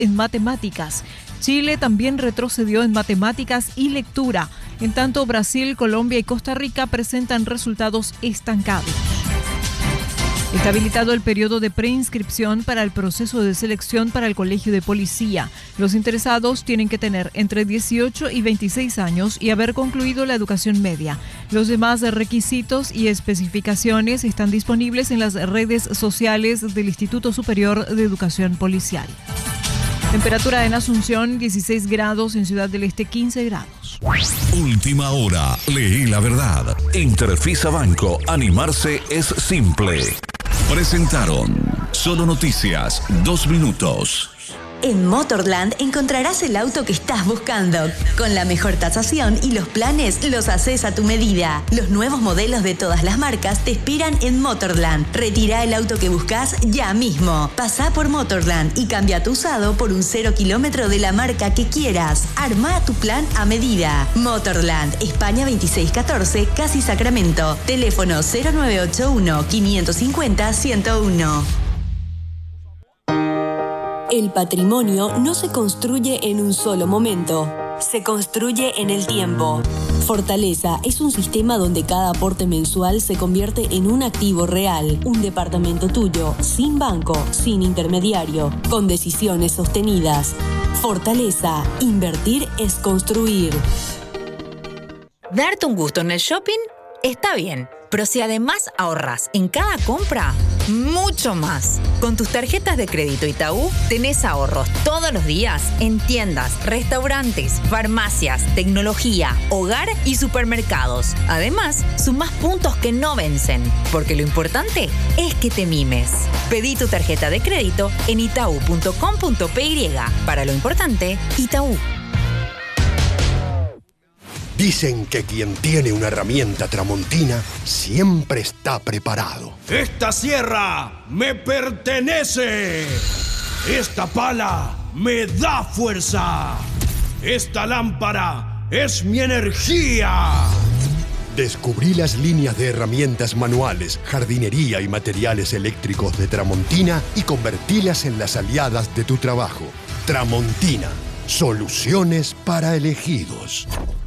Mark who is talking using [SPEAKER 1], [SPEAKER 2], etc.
[SPEAKER 1] en matemáticas. Chile también retrocedió en matemáticas y lectura. En tanto, Brasil, Colombia y Costa Rica presentan resultados estancados. Está habilitado el periodo de preinscripción para el proceso de selección para el Colegio de Policía. Los interesados tienen que tener entre 18 y 26 años y haber concluido la educación media. Los demás requisitos y especificaciones están disponibles en las redes sociales del Instituto Superior de Educación Policial. Temperatura en Asunción, 16 grados, en Ciudad del Este, 15 grados.
[SPEAKER 2] Última hora, leí la verdad. Interfisa Banco, animarse es simple. Presentaron Solo Noticias, 2 minutos.
[SPEAKER 3] En Motorland encontrarás el auto que estás buscando. Con la mejor tasación y los planes los haces a tu medida. Los nuevos modelos de todas las marcas te esperan en Motorland. Retira el auto que buscas ya mismo. Pasá por Motorland y cambia tu usado por un 0 kilómetro de la marca que quieras. Armá tu plan a medida. Motorland, España 2614, Casi Sacramento. Teléfono 0981 550 101. El patrimonio no se construye en un solo momento, se construye en el tiempo. Fortaleza es un sistema donde cada aporte mensual se convierte en un activo real, un departamento tuyo, sin banco, sin intermediario, con decisiones sostenidas. Fortaleza, invertir es construir.
[SPEAKER 4] Darte un gusto en el shopping está bien, pero si además ahorras en cada compra, mucho más. Con tus tarjetas de crédito Itaú tenés ahorros todos los días en tiendas, restaurantes, farmacias, tecnología, hogar y supermercados. Además, sumás puntos que no vencen, porque lo importante es que te mimes. Pedí tu tarjeta de crédito en itau.com.py. Para lo importante, Itaú.
[SPEAKER 5] Dicen que quien tiene una herramienta tramontina siempre está preparado.
[SPEAKER 6] ¡Esta sierra me pertenece! ¡Esta pala me da fuerza! ¡Esta lámpara es mi energía!
[SPEAKER 5] Descubrí las líneas de herramientas manuales, jardinería y materiales eléctricos de Tramontina y convertílas en las aliadas de tu trabajo. Tramontina, soluciones para elegidos.